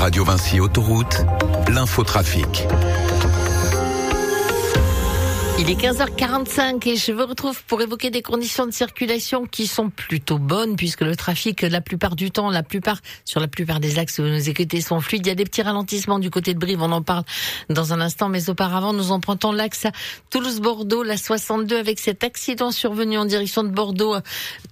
Radio Vinci Autoroute, l'infotrafic. Il est 15h45 et je vous retrouve pour évoquer des conditions de circulation qui sont plutôt bonnes puisque le trafic, la plupart du temps, sur la plupart des axes où vous nous écoutez sont fluides. Il y a des petits ralentissements du côté de Brive, on en parle dans un instant, mais auparavant nous empruntons l'axe Toulouse-Bordeaux, la 62 avec cet accident survenu en direction de Bordeaux.